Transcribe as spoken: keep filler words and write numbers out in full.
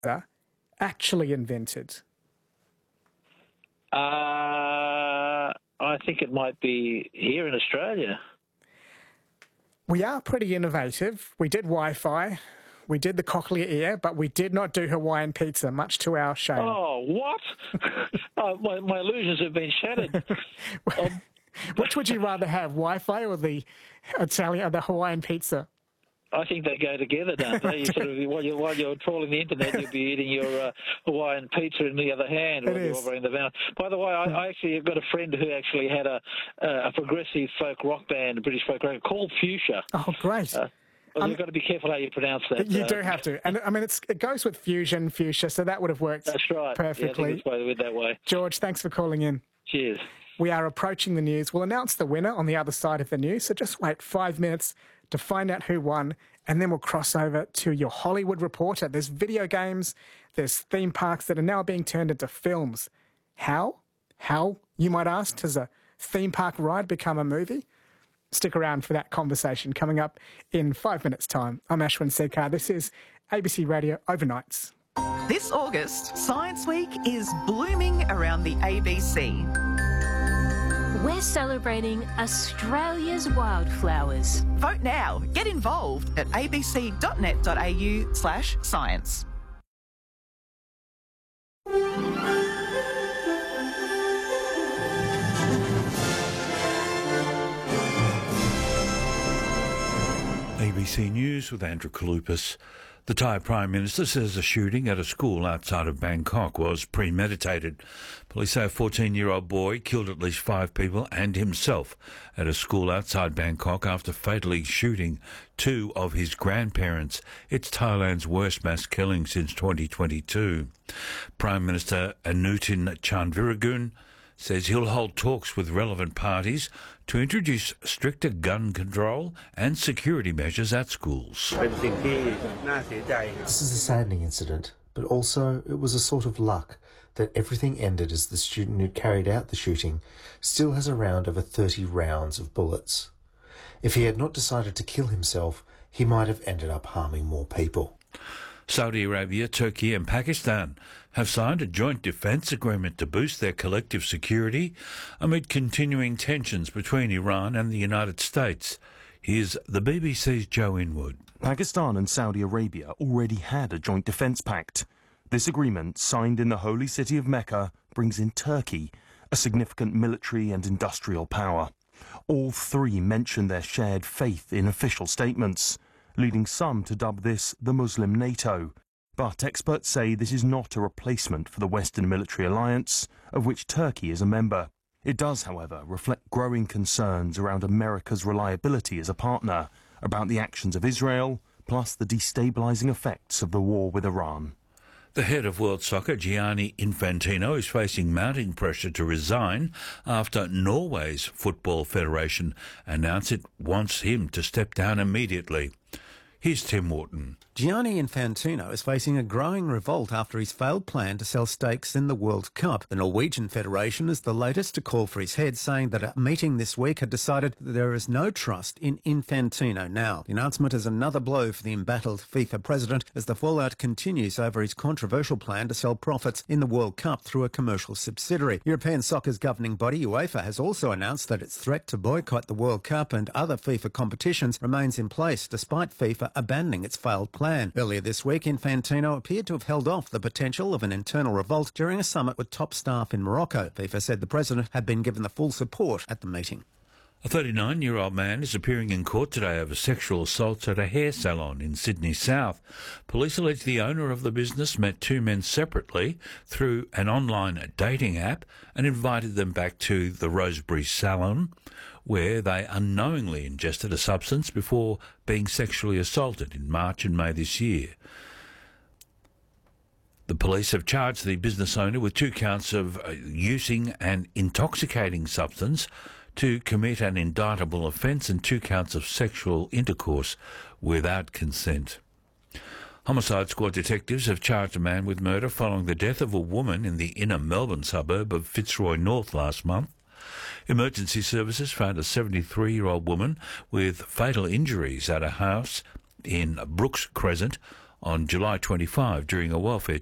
actually invented? Uh, I think it might be here in Australia. We are pretty innovative. We did Wi-Fi, we did the cochlear ear, but we did not do Hawaiian pizza, much to our shame. Oh, what? oh, my, my illusions have been shattered. um, Which would you rather have, Wi-Fi or the Italian, the Hawaiian pizza? I think they go together, don't they? You sort of, while, you're, while you're trawling the internet, you'll be eating your uh, Hawaiian pizza in the other hand while you're operating the van. By the way, I, I actually have got a friend who actually had a, uh, a progressive folk rock band, a British folk rock band, called Fuchsia. Oh, great. Uh, well, um, you've got to be careful how you pronounce that. You uh, do have to. And, I mean, it's, it goes with fusion, fuchsia, so that would have worked That's right. perfectly. Yeah, I think it's way that way. George, thanks for calling in. Cheers. We are approaching the news. We'll announce the winner on the other side of the news, so just wait five minutes to find out who won, and then we'll cross over to your Hollywood Reporter. There's video games, there's theme parks that are now being turned into films. How? How, you might ask, does a theme park ride become a movie? Stick around for that conversation coming up in five minutes' time. I'm Ashwin Sekar. This is A B C Radio Overnights. This August, Science Week is blooming around the A B C. We're celebrating Australia's wildflowers. Vote now. Get involved at abc.net.au slash science. A B C News with Andrew Kalupas. The Thai Prime Minister says a shooting at a school outside of Bangkok was premeditated. Police say a fourteen-year-old boy killed at least five people and himself at a school outside Bangkok after fatally shooting two of his grandparents. It's Thailand's worst mass killing since twenty twenty-two. Prime Minister Anutin Chanvirakul says he'll hold talks with relevant parties to introduce stricter gun control and security measures at schools. This is a saddening incident, but also it was a sort of luck that everything ended as the student who carried out the shooting still has around over thirty rounds of bullets. If he had not decided to kill himself, he might have ended up harming more people. Saudi Arabia, Turkey and Pakistan have signed a joint defence agreement to boost their collective security amid continuing tensions between Iran and the United States. Here's the B B C's Joe Inwood. Pakistan and Saudi Arabia already had a joint defence pact. This agreement, signed in the holy city of Mecca, brings in Turkey, a significant military and industrial power. All three mention their shared faith in official statements, leading some to dub this the Muslim NATO. But experts say this is not a replacement for the Western military alliance, of which Turkey is a member. It does, however, reflect growing concerns around America's reliability as a partner, about the actions of Israel, plus the destabilising effects of the war with Iran. The head of World Soccer, Gianni Infantino, is facing mounting pressure to resign after Norway's Football Federation announced it wants him to step down immediately. Here's Tim Wharton. Gianni Infantino is facing a growing revolt after his failed plan to sell stakes in the World Cup. The Norwegian Federation is the latest to call for his head, saying that a meeting this week had decided that there is no trust in Infantino now. The announcement is another blow for the embattled FIFA president as the fallout continues over his controversial plan to sell profits in the World Cup through a commercial subsidiary. European soccer's governing body, UEFA, has also announced that its threat to boycott the World Cup and other FIFA competitions remains in place, despite FIFA abandoning its failed plan. Earlier this week, Infantino appeared to have held off the potential of an internal revolt during a summit with top staff in Morocco. FIFA said the president had been given the full support at the meeting. A thirty-nine-year-old man is appearing in court today over sexual assaults at a hair salon in Sydney South. Police allege the owner of the business met two men separately through an online dating app and invited them back to the Rosebery salon, where they unknowingly ingested a substance before being sexually assaulted in March and May this year. The police have charged the business owner with two counts of uh, using an intoxicating substance to commit an indictable offence and two counts of sexual intercourse without consent. Homicide Squad detectives have charged a man with murder following the death of a woman in the inner Melbourne suburb of Fitzroy North last month. Emergency services found a seventy-three-year-old woman with fatal injuries at a house in Brooks Crescent on July twenty-fifth during a welfare